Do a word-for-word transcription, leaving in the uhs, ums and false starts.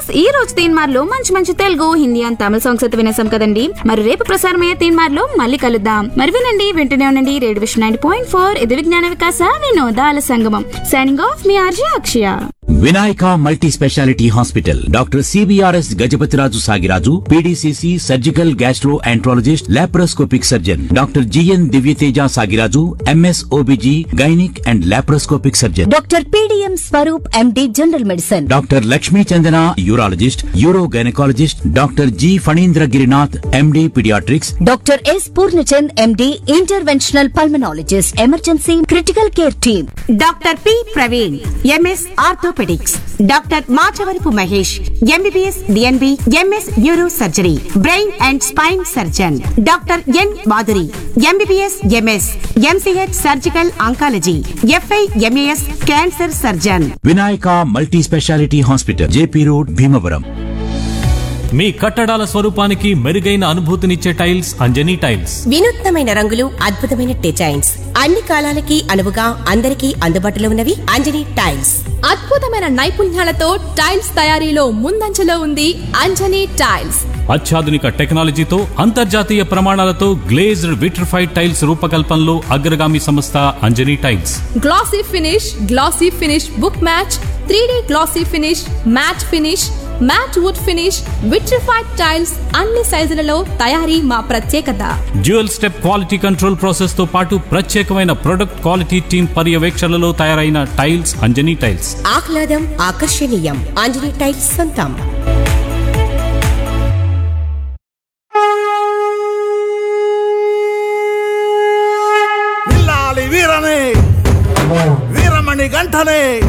Friends, ఈ రోజు తీన్మార్లో మంచి మంచి Telugu, Hindi and Tamil songs అయితే వినేసాం కదండి. మరి రేపు ప్రసారమయ్యే తీన్మార్లో మళ్ళీ కలుద్దాం. మరి వినండి, వింటూనే ఉండండి radio vision ninety point four. ఇది విజ్ఞాన వికాస వినోదాల సంగమం. Signing off, me RJ Akshaya. Vinayaka multi speciality hospital, doctor CBRS Gajapathiraju Sagiraju, PDCC surgical gastro enterologist, laparoscopic surgeon, doctor GN Divyateja Sagiraju, MS OBG gynaec and laparoscopic surgeon, doctor PDM Swaroop MD general medicine, doctor Lakshmi Chandana urologist, euro gynaecologist, doctor G Phanindra Girinath MD paediatrics, doctor yes Purnachand MD interventional pulmonologist, emergency critical care team, doctor P Praveen MS orthopaedics, doctor Machavarapu Mahesh MBBS DNB MS neuro surgery, brain and spine surgeon, doctor N Madhuri MBBS MS MCh surgical oncology, f i MAS cancer surgeon. Vinayaka multi speciality hospital, JP road, Bhimavaram. మీ కట్టడాల స్వరూపానికి మెరుగైన అనుభూతినిచ్చే tiles Anjani tiles. వినూత్నమైన రంగులు, అద్భుతమైన designs, అన్ని కాలాలకి అనువుగా అందరికీ అందుబాటులో ఉన్నవి అంజనీ టైల్స్. అద్భుతమైన నైపుణ్యాలతో టైల్స్ తయారీలో ముందంజలో ఉంది అంజనీ టైల్స్. అత్యాధునిక టెక్నాలజీతో అంతర్జాతీయ ప్రమాణాలతో గ్లేజ్డ్ విట్రిఫైడ్ టైల్స్ రూపకల్పనలో అగ్రగామి సంస్థ Anjani tiles. Glossy finish, glossy finish book match, three D glossy finish, mat finish, mat would finish, vitrified tiles అన్ని సైజులలో తయారీ మా ప్రత్యేకత. Dual step quality control process తో పాటు ప్రత్యేకమైన ప్రొడక్ట్ క్వాలిటీ టీమ్ పర్యవేక్షణలో తయారైన టైల్స్ అంజనీ టైల్స్. ఆహ్లాదం, ఆకర్షణీయం, అంజనీ టైల్స్ సొంతం. వీరమణి గంటనే